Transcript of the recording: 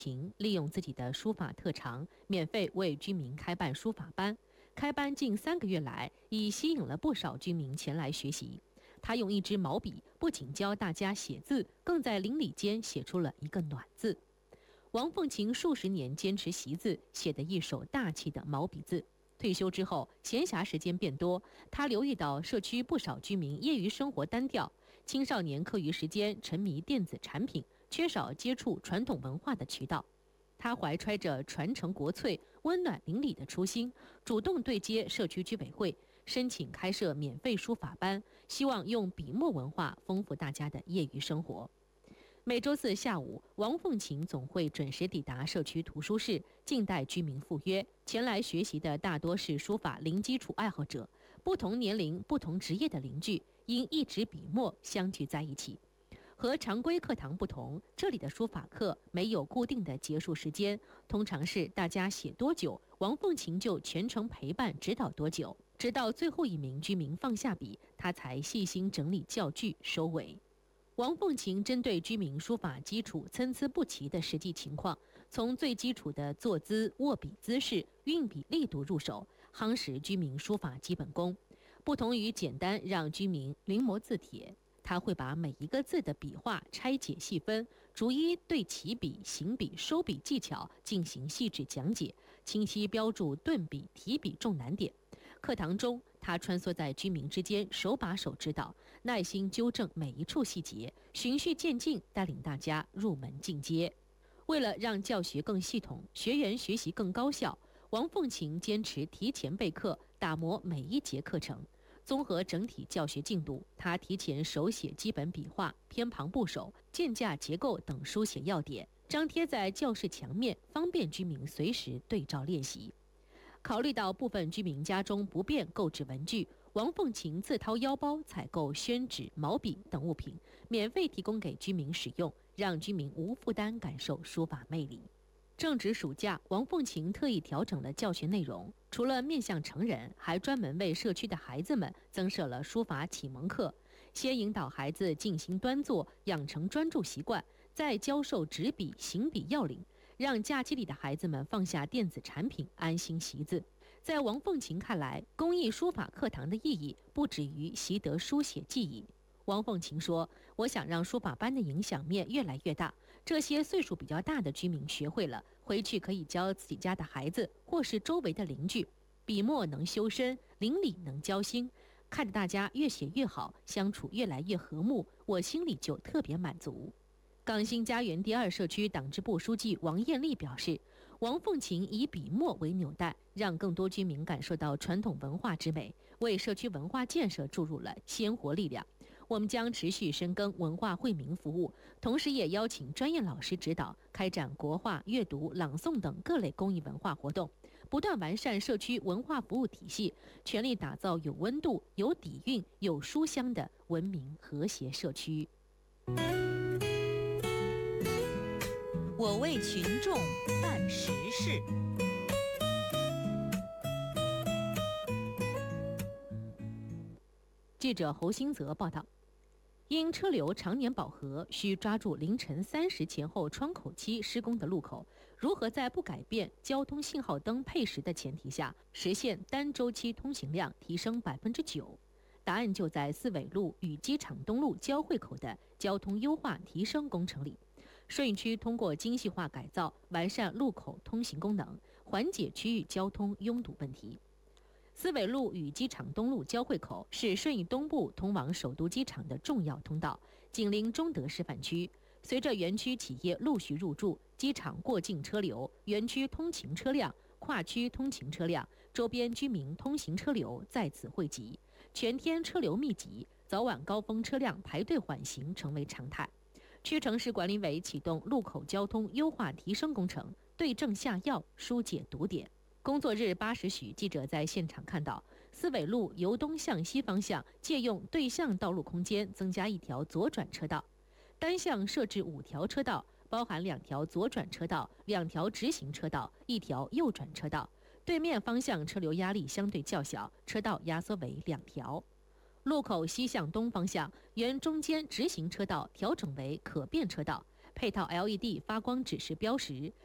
利用自己的书法特长，免费为居民开办书法班。开班近3个月来，已吸引了不少居民前来学习。他用一支毛笔，不仅教大家写字，更在邻里间写出了一个暖字。王凤琴数十年坚持习字，写得一手大气的毛笔字。退休之后，闲暇时间变多，他留意到社区不少居民业余生活单调，青少年课余时间沉迷电子产品，缺少接触传统文化的渠道。他怀揣着传承国粹、温暖邻里的初心，主动对接社区居委会，申请开设免费书法班，希望用笔墨文化丰富大家的业余生活。每周四下午，王凤琴总会准时抵达社区图书室，静待居民赴约。前来学习的大多是书法零基础爱好者，不同年龄、不同职业的邻居因一支笔墨相聚在一起。和常规课堂不同，这里的书法课没有固定的结束时间，通常是大家写多久，王凤琴就全程陪伴指导多久，直到最后一名居民放下笔，他才细心整理教具收尾。王凤琴针对居民书法基础参差不齐的实际情况，从最基础的坐姿、握笔姿势、运笔力度入手，夯实居民书法基本功。不同于简单让居民临摹字帖，他会把每一个字的笔画拆解细分，逐一对起笔、行笔、收笔技巧进行细致讲解，清晰标注顿笔、提笔重难点。课堂中，他穿梭在居民之间，手把手指导，耐心纠正每一处细节，循序渐进带领大家入门进阶。为了让教学更系统，学员学习更高效，王凤琴坚持提前备课，打磨每一节课程。综合整体教学进度，他提前手写基本笔画、偏旁部首、间架结构等书写要点，张贴在教室墙面，方便居民随时对照练习。考虑到部分居民家中不便购置文具，王凤琴自掏腰包采购宣纸、毛笔等物品，免费提供给居民使用，让居民无负担感受书法魅力。正值暑假，王凤琴特意调整了教学内容，除了面向成人，还专门为社区的孩子们增设了书法启蒙课，先引导孩子静心端坐，养成专注习惯，再教授执笔、行笔要领，让假期里的孩子们放下电子产品，安心习字。在王凤琴看来，公益书法课堂的意义不止于习得书写技艺。王凤琴说：“我想让书法班的影响面越来越大，这些岁数比较大的居民学会了，回去可以教自己家的孩子或是周围的邻居。笔墨能修身，邻里能交心，看着大家越写越好，相处越来越和睦，我心里就特别满足。”港新家园第2社区党支部书记王艳丽表示，王凤琴以笔墨为纽带，让更多居民感受到传统文化之美，为社区文化建设注入了鲜活力量。我们将持续深耕文化惠民服务，同时也邀请专业老师指导，开展国画、阅读、朗诵等各类公益文化活动，不断完善社区文化服务体系，全力打造有温度、有底蕴、有书香的文明和谐社区。 我为群众办实事。 记者侯新泽报道，因车流常年饱和，需抓住凌晨3时前后窗口期施工的路口，如何在不改变交通信号灯配时的前提下，实现单周期通行量提升9%？答案就在四纬路与机场东路交汇口的交通优化提升工程里。顺义区通过精细化改造，完善路口通行功能，缓解区域交通拥堵问题。四纬路与机场东路交汇口是顺义东部通往首都机场的重要通道，紧邻中德示范区。随着园区企业陆续入驻，机场过境车流、园区通勤车辆、跨区通勤车辆、周边居民通行车流在此汇集，全天车流密集，早晚高峰车辆排队缓行成为常态。区城市管理委启动路口交通优化提升工程，对症下药，疏解堵点。工作日8时许，记者在现场看到，四纬路由东向西方向借用对向道路空间，增加1条左转车道，单向设置5条车道，包含2条左转车道、2条直行车道、1条右转车道。对面方向车流压力相对较小，车道压缩为2条。路口西向东方向，原中间直行车道调整为可变车道， 配套 LED 发光指示标识，